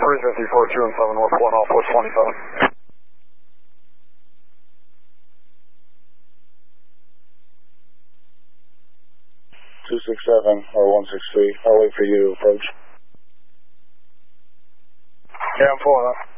354 2 and 7 North 1 off 427. or 163. I'll wait for you to approach. Yeah, I'm pulling up.